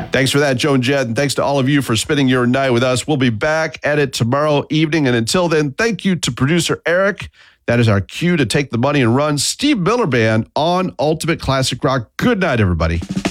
Thanks for that, Joe and Jed, and thanks to all of you for spending your night with us. We'll be back at it tomorrow evening, and until then, thank you to producer Eric. That is our cue to take the money and run. Steve Miller Band on Ultimate Classic Rock. Good night, everybody.